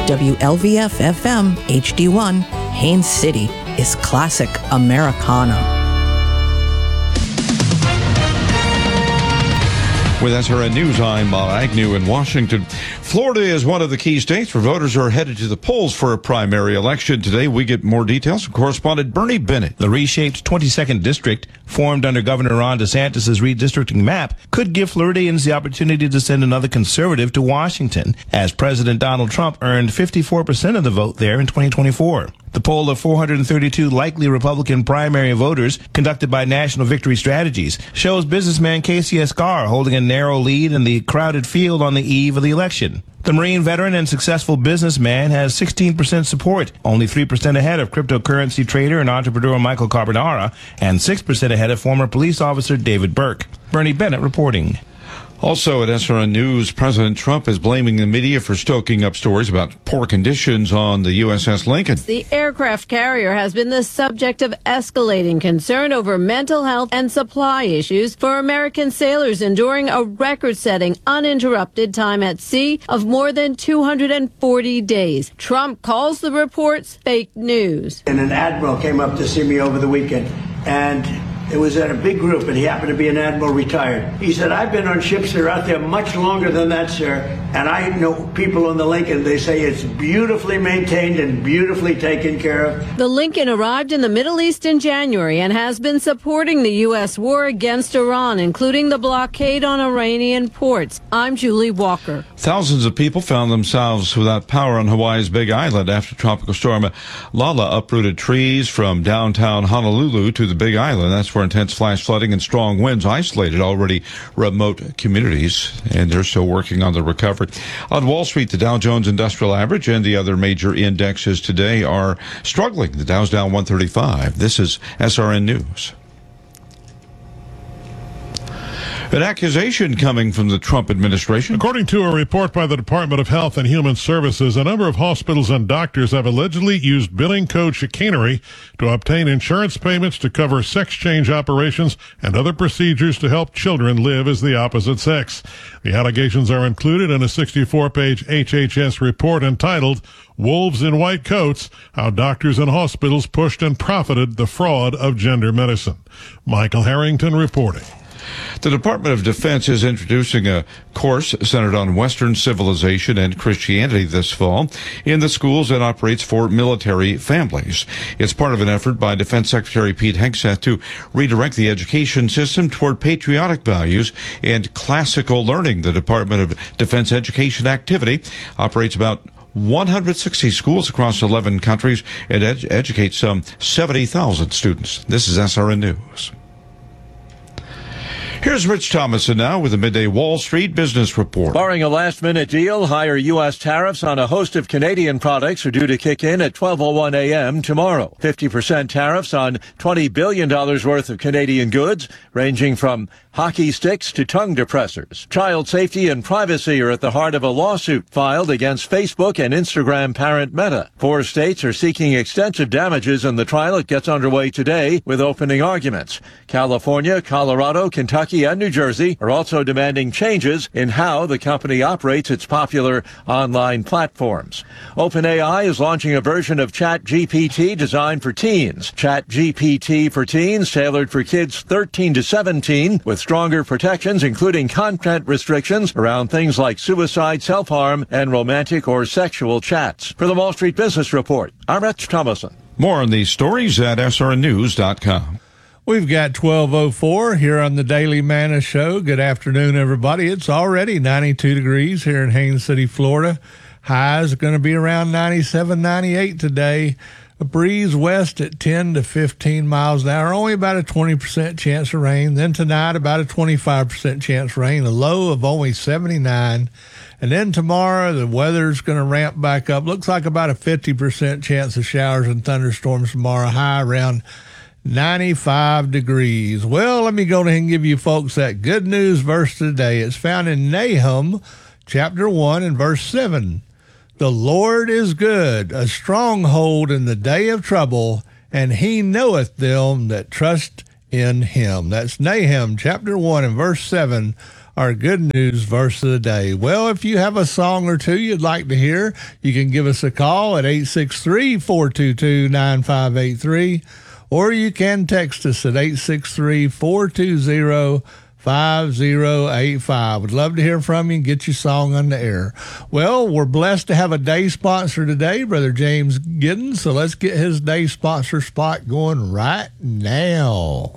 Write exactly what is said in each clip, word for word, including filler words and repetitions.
W L V F F M H D one, Haines City is classic Americana. With S R N News, I'm Bob Agnew in Washington. Florida is one of the key states where voters are headed to the polls for a primary election. Today, we get more details from correspondent Bernie Bennett. The reshaped twenty-second district, formed under Governor Ron DeSantis' redistricting map, could give Floridians the opportunity to send another conservative to Washington, as President Donald Trump earned fifty-four percent of the vote there in twenty twenty-four. The poll of four hundred thirty-two likely Republican primary voters conducted by National Victory Strategies shows businessman Casey Escar holding a narrow lead in the crowded field on the eve of the election. The Marine veteran and successful businessman has sixteen percent support, only three percent ahead of cryptocurrency trader and entrepreneur Michael Carbonara, and six percent ahead of former police officer David Burke. Bernie Bennett reporting. Also at S R N News, President Trump is blaming the media for stoking up stories about poor conditions on the U S S Lincoln. The aircraft carrier has been the subject of escalating concern over mental health and supply issues for American sailors enduring a record-setting uninterrupted time at sea of more than two hundred forty days. Trump calls the reports fake news. And an admiral came up to see me over the weekend, and it was at a big group, and he happened to be an admiral retired. He said, I've been on ships that are out there much longer than that, sir, and I know people on the Lincoln, they say it's beautifully maintained and beautifully taken care of. The Lincoln arrived in the Middle East in January and has been supporting the U S war against Iran, including the blockade on Iranian ports. I'm Julie Walker. Thousands of people found themselves without power on Hawaii's Big Island after tropical storm Lala uprooted trees from downtown Honolulu to the Big Island. That's where intense flash flooding and strong winds isolated already remote communities, and they're still working on the recovery. On Wall Street, the Dow Jones Industrial Average and the other major indexes today are struggling. The Dow's down one thirty-five. This is S R N News. An accusation coming from the Trump administration. According to a report by the Department of Health and Human Services, a number of hospitals and doctors have allegedly used billing code chicanery to obtain insurance payments to cover sex change operations and other procedures to help children live as the opposite sex. The allegations are included in a sixty-four page H H S report entitled Wolves in White Coats, How Doctors and Hospitals Pushed and Profited the Fraud of Gender Medicine. Michael Harrington reporting. The Department of Defense is introducing a course centered on Western civilization and Christianity this fall in the schools it operates for military families. It's part of an effort by Defense Secretary Pete Hegseth to redirect the education system toward patriotic values and classical learning. The Department of Defense Education Activity operates about one hundred sixty schools across eleven countries and ed- educates some seventy thousand students. This is S R N News. Here's Rich Thomason now with the Midday Wall Street Business Report. Barring a last-minute deal, higher U S tariffs on a host of Canadian products are due to kick in at twelve oh one a.m. tomorrow. fifty percent tariffs on twenty billion dollars worth of Canadian goods, ranging from hockey sticks to tongue depressors. Child safety and privacy are at the heart of a lawsuit filed against Facebook and Instagram parent Meta. Four states are seeking extensive damages in the trial. It gets underway today with opening arguments. California, Colorado, Kentucky, and New Jersey are also demanding changes in how the company operates its popular online platforms. OpenAI is launching a version of ChatGPT designed for teens. ChatGPT for teens, tailored for kids thirteen to seventeen, with stronger protections, including content restrictions around things like suicide, self-harm, and romantic or sexual chats. For the Wall Street Business Report, I'm Rich Thomason. More on these stories at S R N news dot com. We've got twelve oh four here on the Daily Manna Show. Good afternoon, everybody. It's already ninety-two degrees here in Haines City, Florida. Highs are going to be around ninety-seven, ninety-eight today. A breeze west at ten to fifteen miles an hour, only about a twenty percent chance of rain. Then tonight, about a twenty-five percent chance of rain, a low of only seventy-nine. And then tomorrow, the weather's going to ramp back up. Looks like about a fifty percent chance of showers and thunderstorms tomorrow, high around ninety-five degrees. Well, let me go ahead and give you folks that good news verse today. It's found in Nahum chapter one and verse seven. The Lord is good, a stronghold in the day of trouble, and he knoweth them that trust in him. That's Nahum chapter one and verse seven our good news verse of the day. Well, if you have a song or two you'd like to hear, you can give us a call at eight six three, four two two, nine five eight three, or you can text us at eight six three, four two zero, five zero eight five. Would love to hear from you and get your song on the air. Well, we're blessed to have a day sponsor today, Brother James Giddens, so let's get his day sponsor spot going right now.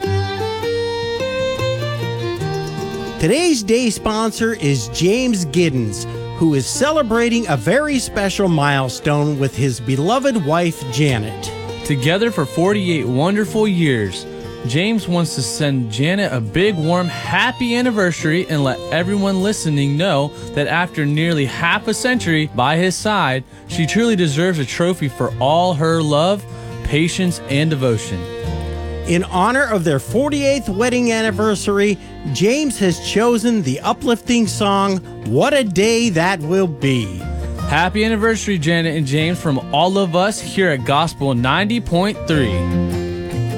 Today's day sponsor is James Giddens, who is celebrating a very special milestone with his beloved wife, Janet. Together for forty-eight wonderful years, James wants to send Janet a big, warm, happy anniversary and let everyone listening know that after nearly half a century by his side, she truly deserves a trophy for all her love, patience, and devotion. In honor of their forty-eighth wedding anniversary, James has chosen the uplifting song, What a Day That Will Be. Happy anniversary, Janet and James, from all of us here at Gospel ninety point three.